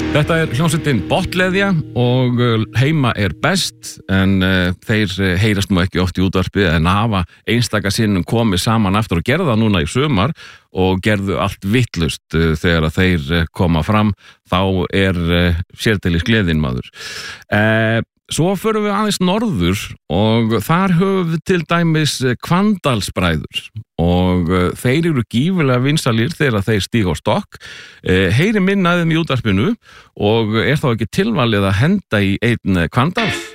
Þetta hljómsveitin Botleðja og heima best en þeir heyrast nú ekki oft í útvarpi en hafa einstaka sinnum komið saman aftur og gerðu það núna í sumar og gerðu allt vitlaust þegar að þeir koma fram þá sérdeilis gleðin maður. Svo förum við aðeins norður og þar höfum við til dæmis Hvannadalsbræður og þeir eru gífurlega vinsalir þegar þeir stíga á stokk. Heyri minna þeim í útvarpinu og þá ekki tilvalið að henda í einn Hvannadal.